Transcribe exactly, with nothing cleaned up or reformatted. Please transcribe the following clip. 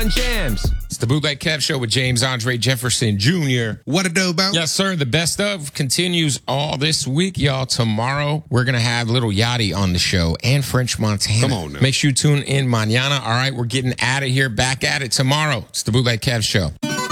on Jams. It's the Bootleg Kev Show with James Andre Jefferson Junior What a dough about? Yes, sir. The best of continues all this week, y'all. Tomorrow, we're going to have Little Yachty on the show and French Montana. Come on now. Make sure you tune in mañana. All right, we're getting at it here, back at it tomorrow. It's the Bootleg Kev Show.